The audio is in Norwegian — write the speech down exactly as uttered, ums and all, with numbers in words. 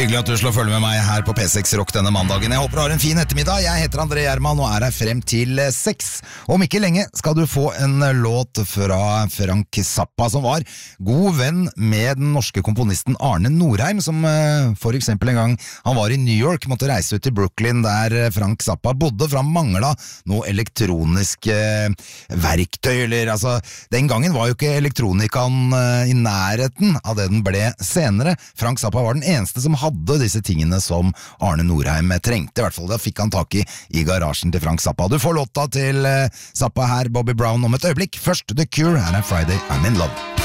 Hyggelig at du slår følge med meg her på P seks Rock denne mandagen. Jeg håper du har en fin ettermiddag. Jeg heter André Gjerman og er her frem til seks. Om ikke lenge skal du få en låt fra Frank Zappa, som var god venn med den norske komponisten Arne Norheim, som for eksempel en gang han var i New York, måtte reise ut til Brooklyn, der Frank Zappa bodde, for han mangla noe elektronisk verktøy, eller altså, den gangen var jo ikke elektronikaen i nærheten av det den ble senere. Frank Zappa var den eneste som hadde disse tingene som Arne Norheim trengte, i hvert fall det fikk han tak i i garasjen til Frank Zappa. Du får låta til Zappa her, Bobby Brown, om et øyeblikk. Først The Cure, her er Friday, I'm in Love.